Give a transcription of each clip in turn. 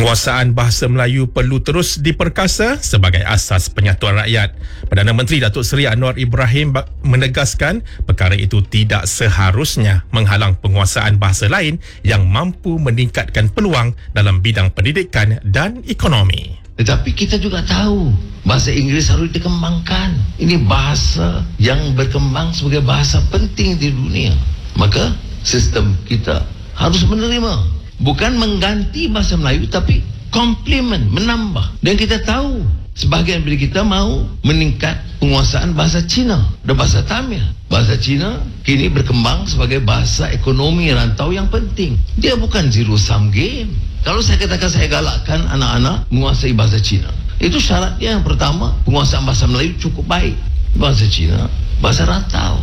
Penguasaan bahasa Melayu perlu terus diperkasa sebagai asas penyatuan rakyat. Perdana Menteri Datuk Seri Anwar Ibrahim menegaskan perkara itu tidak seharusnya menghalang penguasaan bahasa lain yang mampu meningkatkan peluang dalam bidang pendidikan dan ekonomi. Tetapi kita juga tahu bahasa Inggeris harus dikembangkan. Ini bahasa yang berkembang sebagai bahasa penting di dunia. Maka sistem kita harus menerima. Bukan mengganti bahasa Melayu, tapi komplement, menambah. Dan kita tahu sebahagian dari kita mahu meningkat penguasaan bahasa Cina dan bahasa Tamil. Bahasa Cina kini berkembang sebagai bahasa ekonomi rantau yang penting. Dia bukan zero sum game. Kalau saya katakan saya galakkan anak-anak menguasai bahasa Cina, itu syaratnya yang pertama, penguasaan bahasa Melayu cukup baik. Bahasa Cina, bahasa rantau.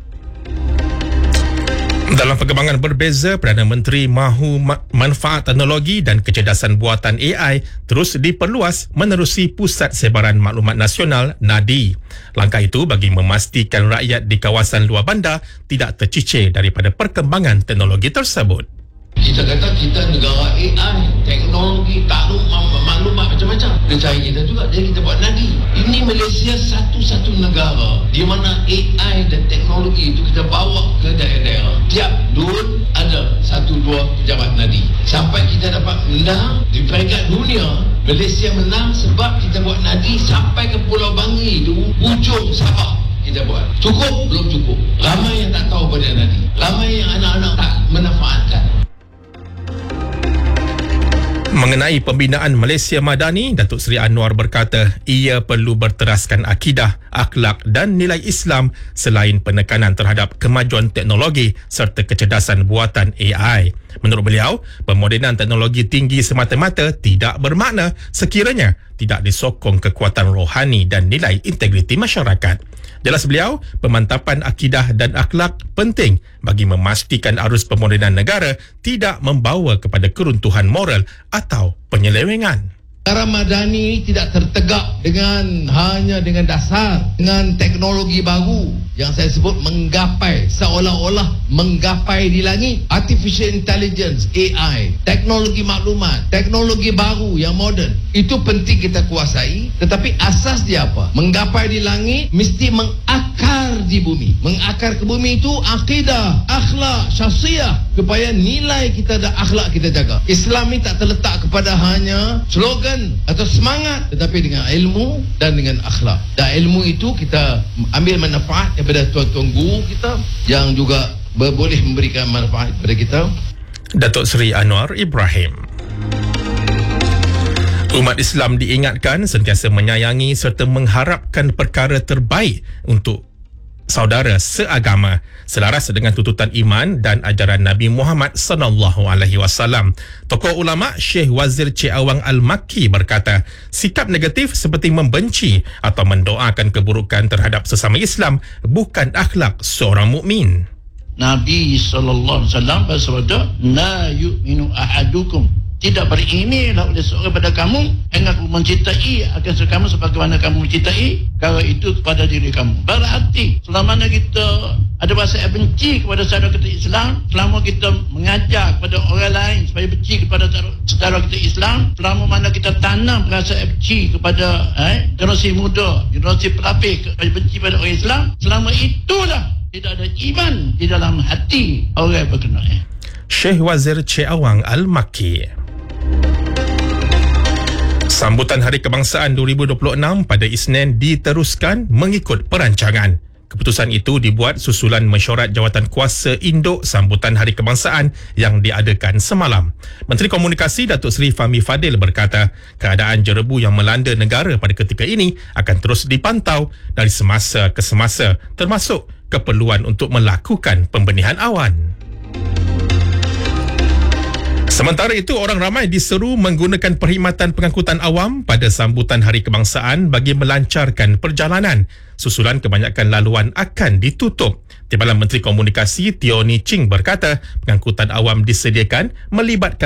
Dalam perkembangan berbeza, Perdana Menteri mahu manfaat teknologi dan kecerdasan buatan AI terus diperluas menerusi Pusat Sebaran Maklumat Nasional (NADI). Langkah itu bagi memastikan rakyat di kawasan luar bandar tidak tercicir daripada perkembangan teknologi tersebut. Kita kata kita negara AI, teknologi, maklumat macam-macam. Dia cari kita juga, jadi kita buat NADI. Ini Malaysia satu-satu negara di mana AI dan teknologi itu kita bawa ke daerah-daerah. Tiap dun ada 1-2 pejabat NADI. Sampai kita dapat menang di peringkat dunia. Malaysia menang sebab kita buat NADI sampai ke Pulau Bangi, di ujung Sabah. Kita buat. Cukup? Belum cukup. Ramai yang tak tahu pada NADI. Ramai yang anak-anak tak memanfaatkan. Mengenai pembinaan Malaysia Madani, Datuk Seri Anwar berkata ia perlu berteraskan akidah, akhlak dan nilai Islam selain penekanan terhadap kemajuan teknologi serta kecerdasan buatan AI. Menurut beliau, pemodenan teknologi tinggi semata-mata tidak bermakna sekiranya tidak disokong kekuatan rohani dan nilai integriti masyarakat. Jelas beliau, pemantapan akidah dan akhlak penting bagi memastikan arus pemodenan negara tidak membawa kepada keruntuhan moral atau penyelewengan. Negara Madani tidak tertegak hanya dengan dasar, dengan teknologi baru yang saya sebut menggapai, seolah-olah menggapai di langit. Artificial Intelligence, AI, teknologi maklumat, teknologi baru yang moden, itu penting kita kuasai. Tetapi asas dia apa? Menggapai di langit mesti mengakar di bumi. Mengakar ke bumi itu akidah, akhlak, syakhsiyah, supaya nilai kita dan akhlak kita jaga. Islam ini tak terletak kepada hanya slogan atau semangat, tetapi dengan ilmu dan dengan akhlak. Dan ilmu itu kita ambil manfaat daripada tuan-tuan guru kita yang juga boleh memberikan manfaat kepada kita. Datuk Seri Anwar Ibrahim. Umat Islam diingatkan sentiasa menyayangi serta mengharapkan perkara terbaik untuk saudara seagama selaras dengan tuntutan iman dan ajaran Nabi Muhammad sallallahu alaihi wasallam. Tokoh ulama Syekh Wazir Cik Awang Al-Makki berkata, sikap negatif seperti membenci atau mendoakan keburukan terhadap sesama Islam bukan akhlak seorang mukmin. Nabi sallallahu alaihi wasallam bersabda, "La yu'minu ahadukum." Tidak berimanlah oleh seorang pada kamu hingga mencintai akan kamu sebagaimana kamu mencintai kalau itu kepada diri kamu. Berarti selama mana kita ada rasa benci kepada saudara kita Islam, selama kita mengajar kepada orang lain supaya benci kepada saudara kita Islam, selama mana kita tanam rasa benci kepada generasi muda, generasi pelapis supaya benci pada orang Islam, selama itulah tidak ada iman di dalam hati orang berkenaan. Syekh Wazir Cik Awang Al-Makki. Sambutan Hari Kebangsaan 2026 pada Isnin diteruskan mengikut perancangan. Keputusan itu dibuat susulan mesyuarat jawatan kuasa induk sambutan Hari Kebangsaan yang diadakan semalam. Menteri Komunikasi Datuk Seri Fahmi Fadil berkata, keadaan jerebu yang melanda negara pada ketika ini akan terus dipantau dari semasa ke semasa, termasuk keperluan untuk melakukan pembenihan awan. Sementara itu, orang ramai diseru menggunakan perkhidmatan pengangkutan awam pada sambutan Hari Kebangsaan bagi melancarkan perjalanan. Susulan kebanyakan laluan akan ditutup. Timbalan Menteri Komunikasi Teo Ni Ching berkata, pengangkutan awam disediakan melibatkan